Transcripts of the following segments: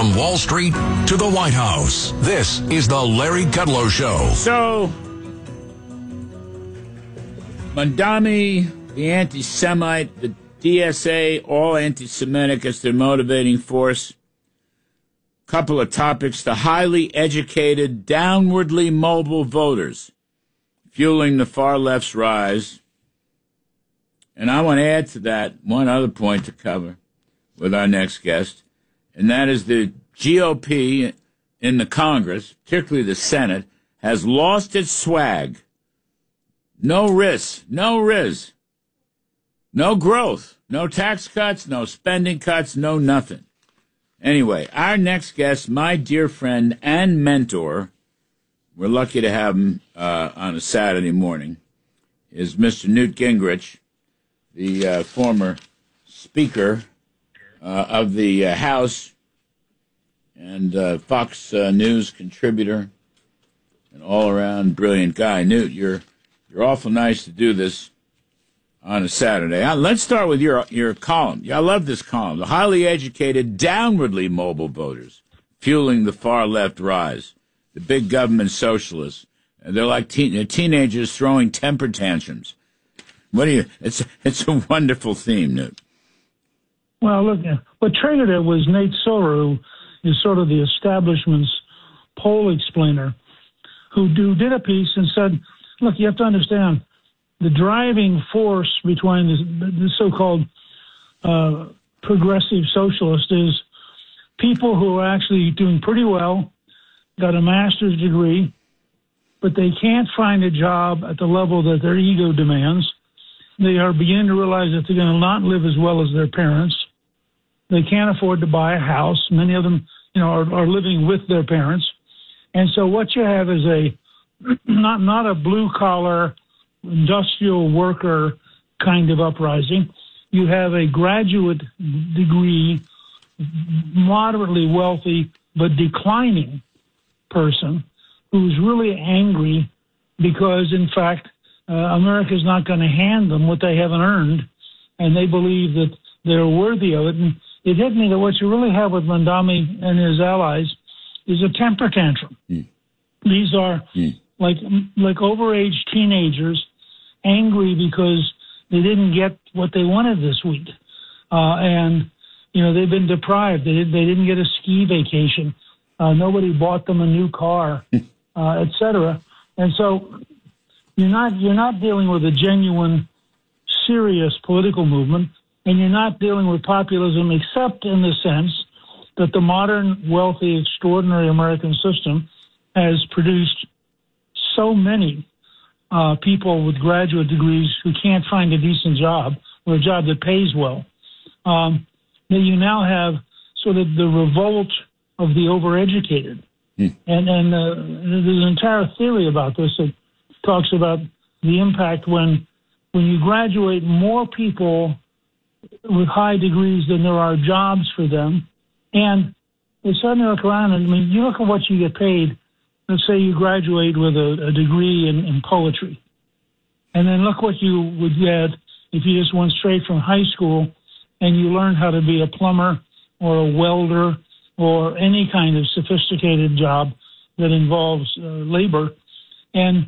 From Wall Street to the White House, this is the Larry Kudlow Show. So, Mondami, the anti-Semite, the DSA, all anti-Semitic as their motivating force. Couple of topics. The highly educated, downwardly mobile voters fueling the far left's rise. And I want to add to that one other point to cover with our next guest, and that is the GOP in the Congress, particularly the Senate, has lost its swag. No risk, no riz, no growth, no tax cuts, no spending cuts, no nothing. Anyway, our next guest, my dear friend and mentor, we're lucky to have him on a Saturday morning, is Mr. Newt Gingrich, the former Speaker of the House and Fox News contributor, an all-around brilliant guy. Newt, you're awful nice to do this on a Saturday. Let's start with your column. I love this column. The highly educated, downwardly mobile voters fueling the far left rise. The big government socialists. They're like teenagers throwing temper tantrums. It's a wonderful theme, Newt. Well, look, what triggered it was Nate Silver, who is sort of the establishment's poll explainer, who did a piece and said, look, you have to understand, the driving force between the so-called progressive socialist is people who are actually doing pretty well, got a master's degree, but they can't find a job at the level that their ego demands. They are beginning to realize that they're going to not live as well as their parents. They can't afford to buy a house. Many of them, are living with their parents. And so what you have is not a blue-collar industrial worker kind of uprising. You have a graduate degree, moderately wealthy, but declining person who's really angry because, in fact, America's not going to hand them what they haven't earned, and they believe that they're worthy of it. And it hit me that what you really have with Mondami and his allies is a temper tantrum. These are like overage teenagers angry because they didn't get what they wanted this week. And, they've been deprived. They didn't get a ski vacation. Nobody bought them a new car, et cetera. And so you're not dealing with a genuine, serious political movement, and you're not dealing with populism except in the sense that the modern, wealthy, extraordinary American system has produced so many people with graduate degrees who can't find a decent job or a job that pays well, that you now have sort of the revolt of the overeducated. And there's an entire theory about this that talks about the impact when you graduate more people with high degrees than there are jobs for them. And they suddenly look around and, you look at what you get paid. Let's say you graduate with a degree in poetry. And then look what you would get if you just went straight from high school and you learned how to be a plumber or a welder or any kind of sophisticated job that involves labor. And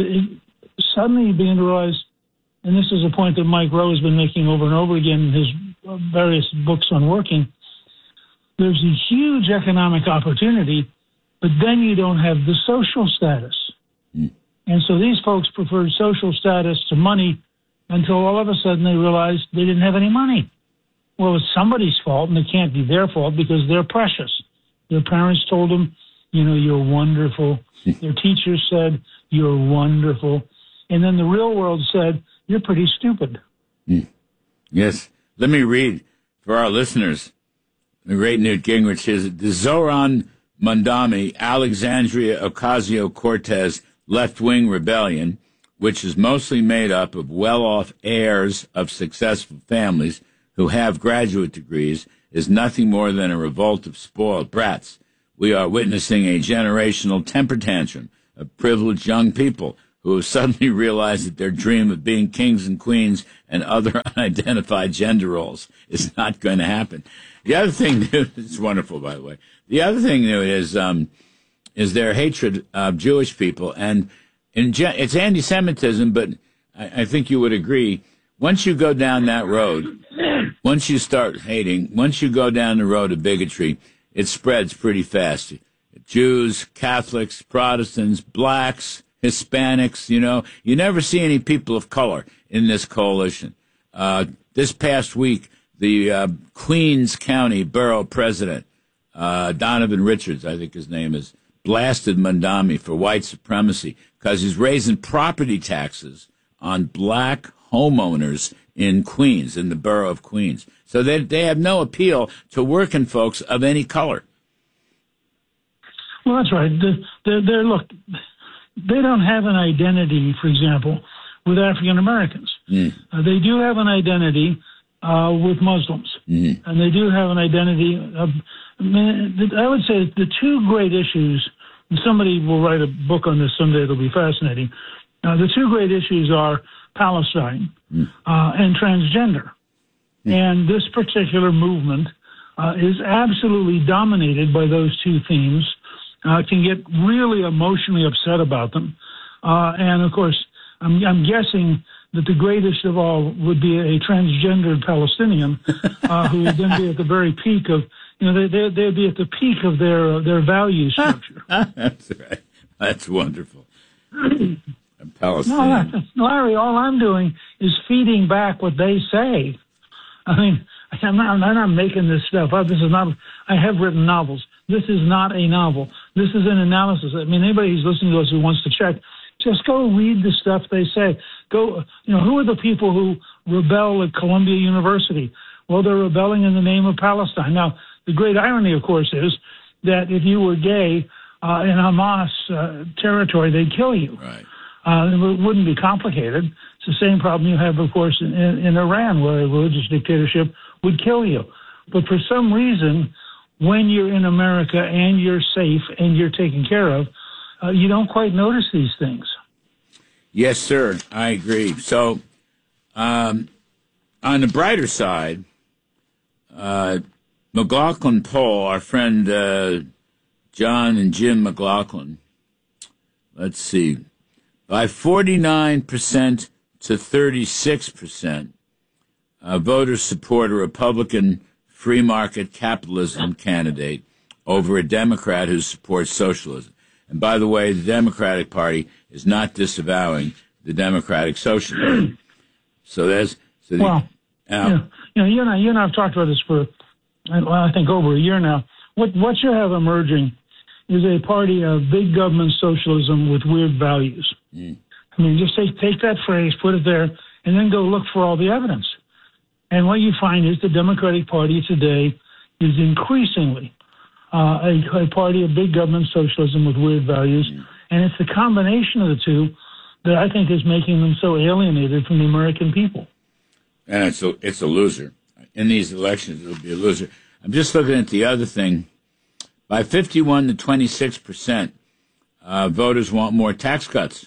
suddenly you begin to realize, and this is a point that Mike Rowe has been making over and over again in his various books on working, there's a huge economic opportunity, but then you don't have the social status. And so these folks preferred social status to money until all of a sudden they realized they didn't have any money. Well, it's somebody's fault, and it can't be their fault because they're precious. Their parents told them, you're wonderful. Their teachers said, you're wonderful. And then the real world said, you're pretty stupid. Yes. Let me read for our listeners. The great Newt Gingrich is the Zoran Mondami Alexandria Ocasio-Cortez left-wing rebellion, which is mostly made up of well-off heirs of successful families who have graduate degrees, is nothing more than a revolt of spoiled brats. We are witnessing a generational temper tantrum of privileged young people who have suddenly realized that their dream of being kings and queens and other unidentified gender roles is not going to happen. The other thing, it's wonderful, by the way. The other thing is their hatred of Jewish people, and it's anti-Semitism, but I think you would agree. Once you go down that road, once you start hating, once you go down the road of bigotry, it spreads pretty fast. Jews, Catholics, Protestants, blacks, Hispanics, you never see any people of color in this coalition. This past week, the Queens County Borough President, Donovan Richards, I think his name is, blasted Mondami for white supremacy because he's raising property taxes on black homeowners in Queens, in the borough of Queens. So they have no appeal to working folks of any color. Well, that's right. Look, they don't have an identity, for example, with African Americans. They do have an identity with Muslims, and they do have an identity of. I would say the two great issues, and somebody will write a book on this someday. It'll be fascinating. The two great issues are Palestine and transgender, and this particular movement is absolutely dominated by those two themes. Can get really emotionally upset about them. And, of course, I'm guessing that the greatest of all would be a transgendered Palestinian who would then be at the very peak of, they'd be at the peak of their value structure. That's right. That's wonderful. Palestinian. No, Larry, all I'm doing is feeding back what they say. I mean, I'm not making this stuff up. This is not. I have written novels. This is not a novel. This is an analysis. I mean, anybody who's listening to us who wants to check, just go read the stuff they say. Go, who are the people who rebel at Columbia University? Well, they're rebelling in the name of Palestine. Now, the great irony, of course, is that if you were gay in Hamas territory, they'd kill you. Right. It wouldn't be complicated. It's the same problem you have, of course, in Iran, where a religious dictatorship would kill you. But for some reason, when you're in America and you're safe and you're taken care of, you don't quite notice these things. Yes, sir. I agree. So, on the brighter side, McLaughlin Poll, our friend John and Jim McLaughlin, let's see, by 49% to 36%, voters support a Republican free market capitalism candidate over a Democrat who supports socialism. And by the way, the Democratic Party is not disavowing the democratic socialism. So there's... you and I have talked about this for, I think, over a year now. What you have emerging is a party of big government socialism with weird values. I mean, just take that phrase, put it there, and then go look for all the evidence. And what you find is the Democratic Party today is increasingly a party of big government socialism with weird values. And it's the combination of the two that I think is making them so alienated from the American people. And it's a loser. In these elections, it'll be a loser. I'm just looking at the other thing. By 51 to 26%, voters want more tax cuts.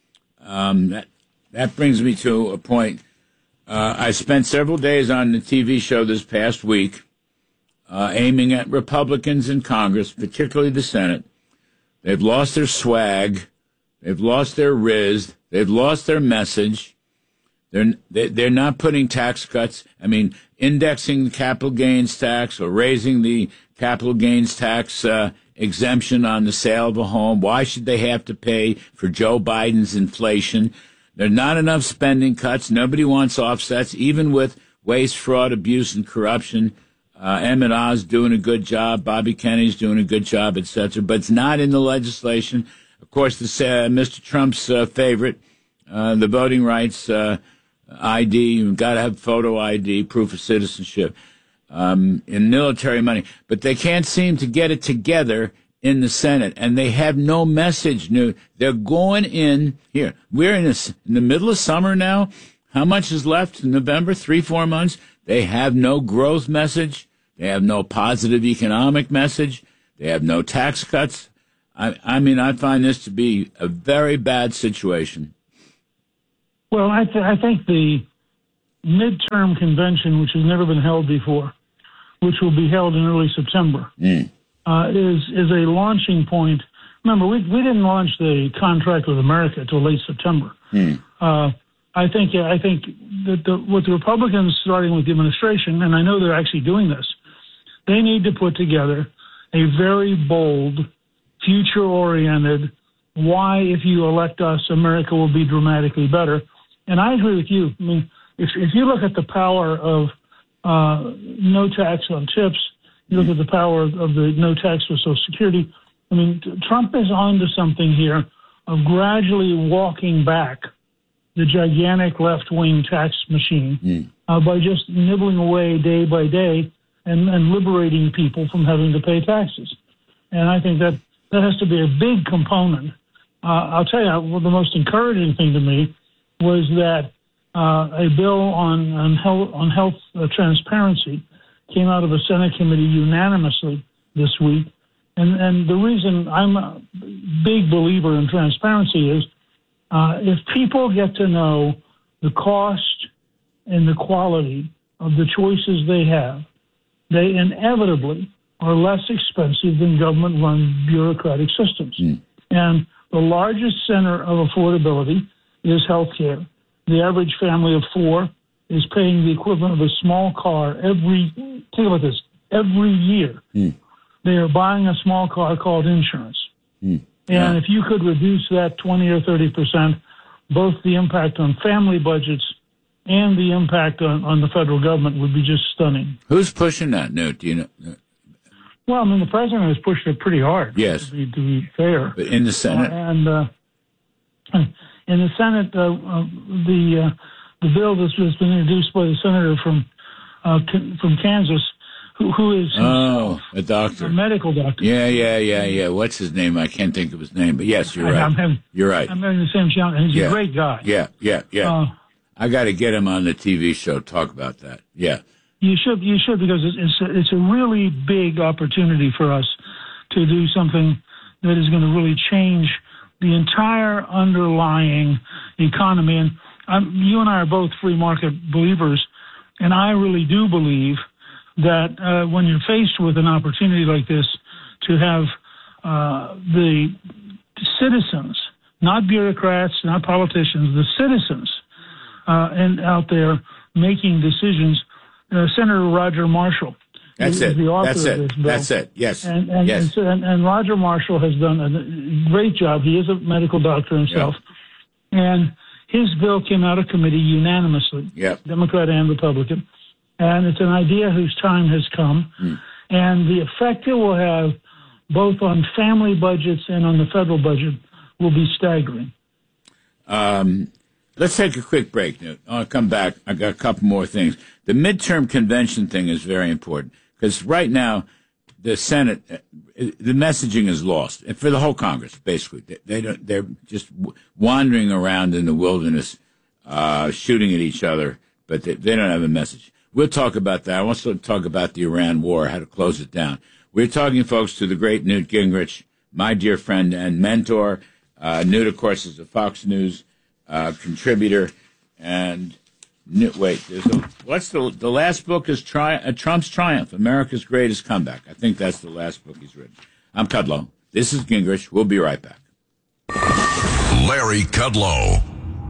That brings me to a point. I spent several days on the TV show this past week aiming at Republicans in Congress, particularly the Senate. They've lost their swag. They've lost their riz. They've lost their message. They're not putting tax cuts. I mean, indexing the capital gains tax or raising the capital gains tax exemption on the sale of a home. Why should they have to pay for Joe Biden's inflation? There are not enough spending cuts. Nobody wants offsets, even with waste, fraud, abuse, and corruption. Emmett Oz doing a good job. Bobby Kennedy's doing a good job, etc. But it's not in the legislation. Of course, Mr. Trump's favorite, the voting rights ID. You've got to have photo ID, proof of citizenship, in military money. But they can't seem to get it together in the Senate, and they have no message. They're going in here. We're in the middle of summer now. How much is left in November? 3-4 months. They have no growth message. They have no positive economic message. They have no tax cuts. I mean, I find this to be a very bad situation. Well, I think the midterm convention, which has never been held before, which will be held in early September, is a launching point. Remember, we didn't launch the contract with America until late September. I think that what the Republicans, starting with the administration, and I know they're actually doing this, they need to put together a very bold, future-oriented, why, if you elect us, America will be dramatically better. And I agree with you. I mean, if you look at the power of no tax on chips, you look at the power of the no tax for Social Security, I mean, Trump is onto something here of gradually walking back the gigantic left-wing tax machine by just nibbling away day by day and liberating people from having to pay taxes. And I think that has to be a big component. I'll tell you, the most encouraging thing to me was that a bill on health transparency came out of a Senate committee unanimously this week. And the reason I'm a big believer in transparency is if people get to know the cost and the quality of the choices they have, they inevitably are less expensive than government-run bureaucratic systems. And the largest center of affordability is healthcare. The average family of 4 is paying the equivalent of a small car think about this, every year. They are buying a small car called insurance. And if you could reduce that 20 or 30%, both the impact on family budgets and the impact on the federal government would be just stunning. Who's pushing that, Newt? Do you know? Well, I mean, the president has pushed it pretty hard. Yes. To be fair. But in the Senate? In the Senate, the bill that's been introduced by the senator from Kansas, who is a doctor, a medical doctor. Yeah. What's his name? I can't think of his name, but yes, you're right. You're right. I'm having the same challenge, and he's a great guy. Yeah. I got to get him on the TV show. Talk about that. Yeah. You should because it's a really big opportunity for us to do something that is going to really change the entire underlying economy. And you and I are both free market believers, and I really do believe that when you're faced with an opportunity like this to have the citizens, not bureaucrats, not politicians, the citizens and out there making decisions. Senator Roger Marshall is the author of this bill. That's it. Yes. And Roger Marshall has done a great job. He is a medical doctor himself. Yeah. And his bill came out of committee unanimously, Democrat and Republican. And it's an idea whose time has come. And the effect it will have both on family budgets and on the federal budget will be staggering. Let's take a quick break, Newt. I'll come back. I got a couple more things. The midterm convention thing is very important because right now the Senate, the messaging is lost, and for the whole Congress, basically, they're just wandering around in the wilderness, shooting at each other, but they don't have a message. We'll talk about that. I want to talk about the Iran war, how to close it down. We're talking, folks, to the great Newt Gingrich, my dear friend and mentor. Newt, of course, is a Fox News contributor, and what's the last book is Trump's Triumph, America's Greatest Comeback. I think that's the last book he's written. I'm Kudlow. This is Gingrich. We'll be right back. Larry Kudlow.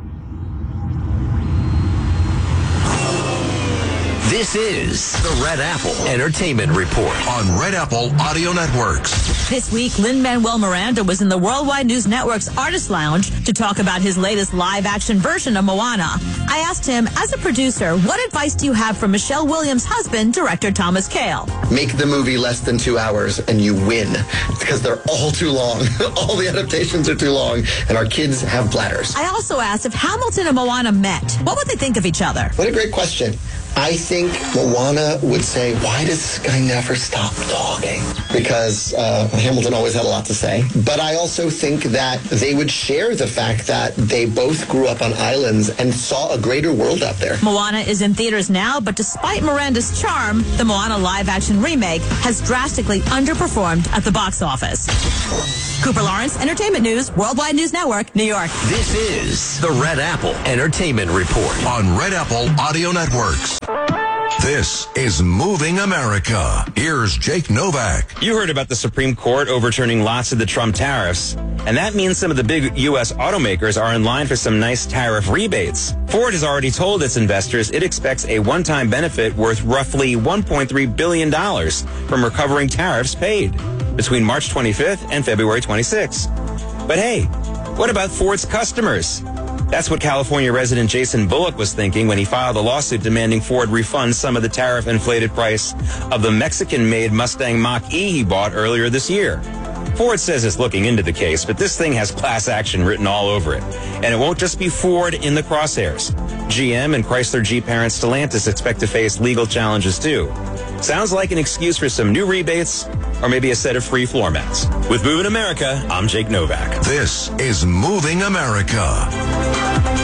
This is the Red Apple Entertainment Report on Red Apple Audio Networks. This week, Lin-Manuel Miranda was in the Worldwide News Network's Artist Lounge to talk about his latest live-action version of Moana. I asked him, as a producer, what advice do you have for Michelle Williams' husband, director Thomas Kail? Make the movie less than 2 hours and you win, because they're all too long. All the adaptations are too long, and our kids have bladders. I also asked if Hamilton and Moana met, what would they think of each other? What a great question. I think Moana would say, why does this guy never stop talking? Because Hamilton always had a lot to say. But I also think that they would share the fact that they both grew up on islands and saw a greater world out there. Moana is in theaters now, but despite Miranda's charm, the Moana live-action remake has drastically underperformed at the box office. Cooper Lawrence, Entertainment News, Worldwide News Network, New York. This is the Red Apple Entertainment Report on Red Apple Audio Networks. This is Moving America. Here's Jake Novak. You heard about the Supreme Court overturning lots of the Trump tariffs, and that means some of the big U.S. automakers are in line for some nice tariff rebates. Ford has already told its investors it expects a one-time benefit worth roughly $1.3 billion from recovering tariffs paid between March 25th and February 26th. But hey, what about Ford's customers? That's what California resident Jason Bullock was thinking when he filed a lawsuit demanding Ford refund some of the tariff-inflated price of the Mexican-made Mustang Mach-E he bought earlier this year. Ford says it's looking into the case, but this thing has class action written all over it. And it won't just be Ford in the crosshairs. GM and Chrysler Jeep parent Stellantis expect to face legal challenges too. Sounds like an excuse for some new rebates or maybe a set of free floor mats. With Moving America, I'm Jake Novak. This is Moving America.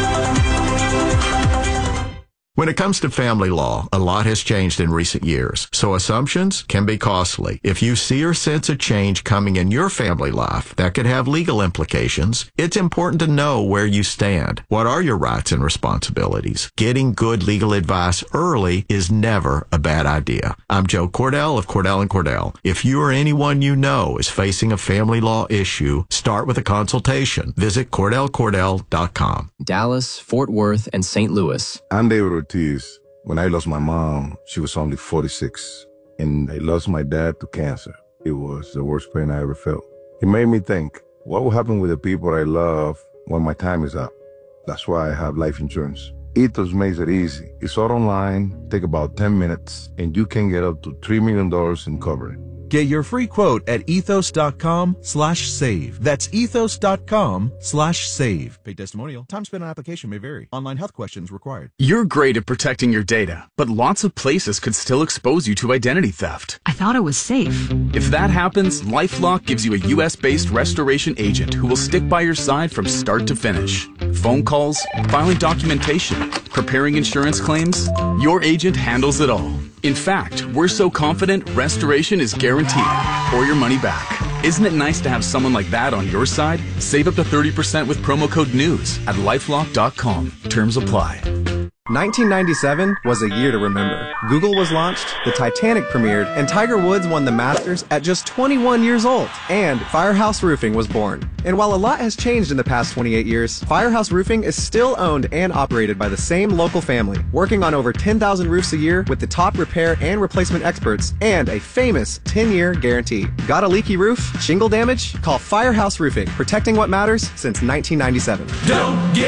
When it comes to family law, a lot has changed in recent years, so assumptions can be costly. If you see or sense a change coming in your family life that could have legal implications, it's important to know where you stand. What are your rights and responsibilities? Getting good legal advice early is never a bad idea. I'm Joe Cordell of Cordell & Cordell. If you or anyone you know is facing a family law issue, start with a consultation. Visit CordellCordell.com. Dallas, Fort Worth, and St. Louis. I'm David Ortiz. When I lost my mom, she was only 46, and I lost my dad to cancer. It was the worst pain I ever felt. It made me think, what will happen with the people I love when my time is up? That's why I have life insurance. Ethos makes it easy. It's all online, take about 10 minutes, and you can get up to $3 million in coverage. Get your free quote at ethos.com/save. That's ethos.com/save. Paid testimonial. Time spent on application may vary. Online health questions required. You're great at protecting your data, but lots of places could still expose you to identity theft. I thought it was safe. If that happens, LifeLock gives you a U.S.-based restoration agent who will stick by your side from start to finish. Phone calls, filing documentation, preparing insurance claims, your agent handles it all. In fact, we're so confident restoration is guaranteed or your money back. Isn't it nice to have someone like that on your side? Save up to 30% with promo code NEWS at LifeLock.com. Terms apply. 1997 was a year to remember. Google was launched, the Titanic premiered, and Tiger Woods won the Masters at just 21 years old. And Firehouse Roofing was born. And while a lot has changed in the past 28 years, Firehouse Roofing is still owned and operated by the same local family, working on over 10,000 roofs a year with the top repair and replacement experts and a famous 10-year guarantee. Got a leaky roof? Shingle damage? Call Firehouse Roofing, protecting what matters since 1997. Don't get